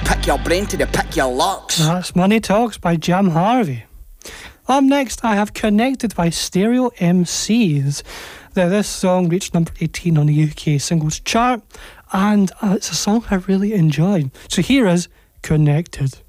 pick your brain till they pick your locks. That's Money Talks by Jam Harvey. Up next, I have Connected by Stereo MCs. Now, this song reached number 18 on the UK singles chart, and it's a song I really enjoy. So here is Connected.